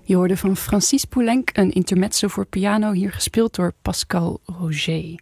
Je hoorde van Francis Poulenc een intermezzo voor piano, hier gespeeld door Pascal Roger.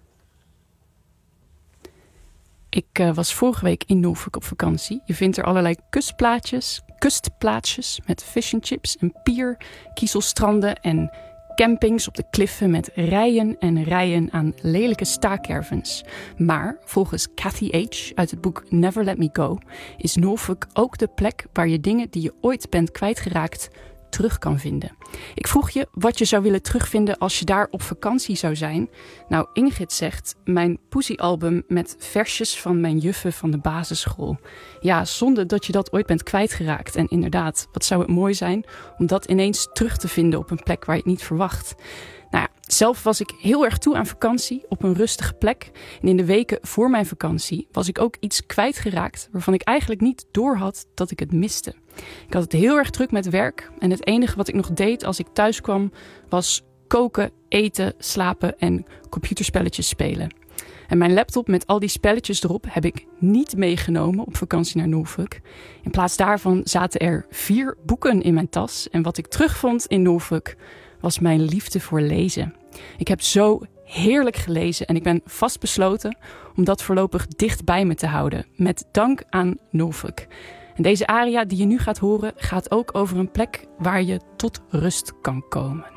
Ik was vorige week in Norfolk op vakantie. Je vindt er allerlei kustplaatsjes met fish and chips en pier, kiezelstranden en campings op de kliffen met rijen en rijen aan lelijke staakervens. Maar volgens Cathy H. uit het boek Never Let Me Go is Norfolk ook de plek waar je dingen die je ooit bent kwijtgeraakt terug kan vinden. Ik vroeg je wat je zou willen terugvinden als je daar op vakantie zou zijn. Nou, Ingrid zegt mijn poesiealbum met versjes van mijn juffen van de basisschool. Ja, zonde dat je dat ooit bent kwijtgeraakt. En inderdaad, wat zou het mooi zijn om dat ineens terug te vinden op een plek waar je het niet verwacht. Nou ja, zelf was ik heel erg toe aan vakantie op een rustige plek. En in de weken voor mijn vakantie was ik ook iets kwijtgeraakt waarvan ik eigenlijk niet doorhad dat ik het miste. Ik had het heel erg druk met werk en het enige wat ik nog deed als ik thuis kwam was koken, eten, slapen en computerspelletjes spelen. En mijn laptop met al die spelletjes erop heb ik niet meegenomen op vakantie naar Norfolk. In plaats daarvan zaten er 4 boeken in mijn tas en wat ik terugvond in Norfolk was mijn liefde voor lezen. Ik heb zo heerlijk gelezen en ik ben vastbesloten om dat voorlopig dicht bij me te houden. Met dank aan Norfolk. En deze aria die je nu gaat horen gaat ook over een plek waar je tot rust kan komen.